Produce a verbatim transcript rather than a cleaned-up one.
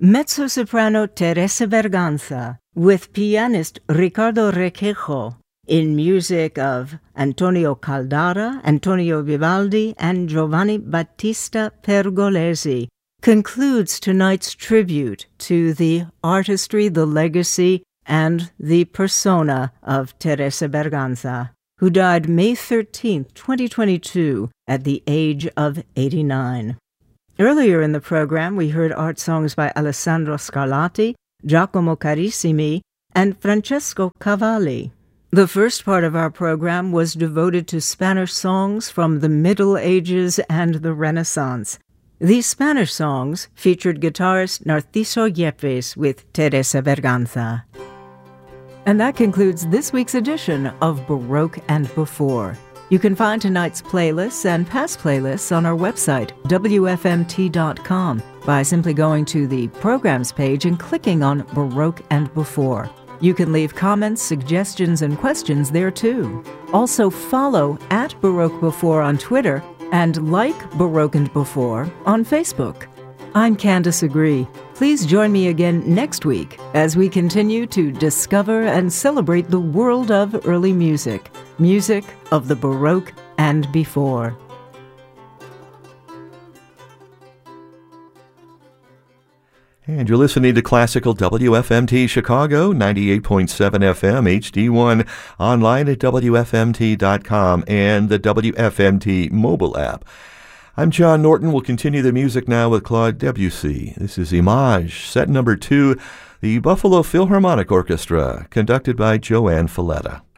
mezzo-soprano Teresa Berganza with pianist Ricardo Requejo in music of Antonio Caldara, Antonio Vivaldi, and Giovanni Battista Pergolesi concludes tonight's tribute to the artistry, the legacy, and the persona of Teresa Berganza, who died May thirteenth, twenty twenty-two, at the age of eighty-nine. Earlier in the program, we heard art songs by Alessandro Scarlatti, Giacomo Carissimi, and Francesco Cavalli. The first part of our program was devoted to Spanish songs from the Middle Ages and the Renaissance. These Spanish songs featured guitarist Narciso Yepes with Teresa Berganza. And that concludes this week's edition of Baroque and Before. You can find tonight's playlists and past playlists on our website, W F M T dot com, by simply going to the Programs page and clicking on Baroque and Before. You can leave comments, suggestions, and questions there too. Also follow at Baroque Before on Twitter and like Baroque and Before on Facebook. I'm Candace Agree. Please join me again next week as we continue to discover and celebrate the world of early music, music of the Baroque and before. And you're listening to Classical W F M T Chicago, ninety-eight point seven F M, H D one, online at W F M T dot com and the W F M T mobile app. I'm John Norton. We'll continue the music now with Claude Debussy. This is Image, set number two, the Buffalo Philharmonic Orchestra, conducted by Joanne Falletta.